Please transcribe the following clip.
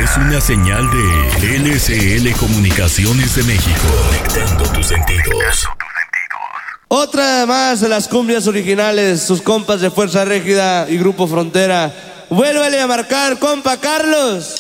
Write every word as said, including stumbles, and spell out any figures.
es una señal de L C L Comunicaciones de México. Conectando tus sentidos. Otra más de las cumbias originales, sus compas de Fuerza Régida y Grupo Frontera. Vuélvele a marcar, compa Carlos.